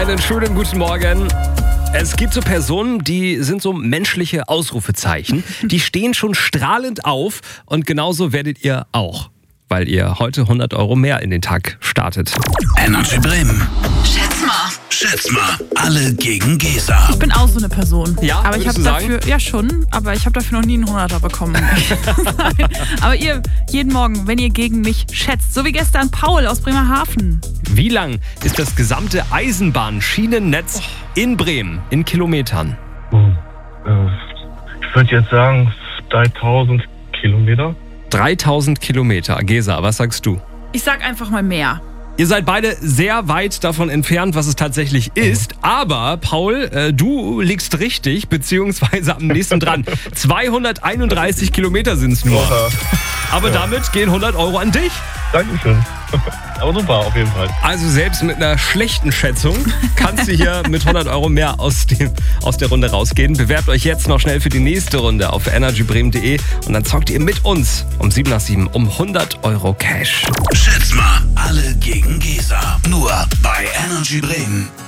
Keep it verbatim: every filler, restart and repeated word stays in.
Einen schönen guten Morgen. Es gibt so Personen, die sind so menschliche Ausrufezeichen. Die stehen schon strahlend auf und genauso werdet ihr auch, weil ihr heute hundert Euro mehr in den Tag startet. Energy Bremen. Schätz mal. Schätz mal. Alle gegen Gesa. Ich bin auch so eine Person. Ja, aber ich würdest habe du sagen? dafür, ja schon, aber ich habe dafür noch nie einen Hunderter bekommen. Nein. Aber ihr, jeden Morgen, wenn ihr gegen mich schätzt, so wie gestern Paul aus Bremerhaven. Wie lang ist das gesamte Eisenbahnschienennetz in Bremen in Kilometern? Hm, äh, Ich würde jetzt sagen dreitausend Kilometer. dreitausend Kilometer. Gesa, was sagst du? Ich sag einfach mal mehr. Ihr seid beide sehr weit davon entfernt, was es tatsächlich ist. Aber, Paul, äh, du liegst richtig, beziehungsweise am nächsten dran. zweihunderteinunddreißig Kilometer sind es nur. Oha. Aber Ja. damit gehen hundert Euro an dich. Dankeschön. Aber super, auf jeden Fall. Also selbst mit einer schlechten Schätzung kannst du hier mit hundert Euro mehr aus, dem, aus der Runde rausgehen. Bewerbt euch jetzt noch schnell für die nächste Runde auf energy bremen punkt de und dann zockt ihr mit uns um sieben nach sieben um hundert Euro Cash. Schätz mal. Alle gegen Gesa. Nur bei Energy Bremen.